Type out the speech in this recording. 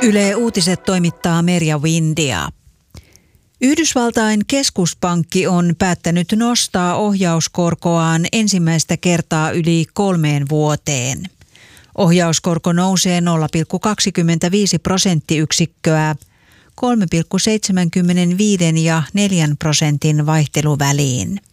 Yle Uutiset toimittaa Merja Windia. Yhdysvaltain keskuspankki on päättänyt nostaa ohjauskorkoaan ensimmäistä kertaa yli 3 vuoteen. Ohjauskorko nousee 0,25 prosenttiyksikköä 3,75 ja 4% vaihteluväliin.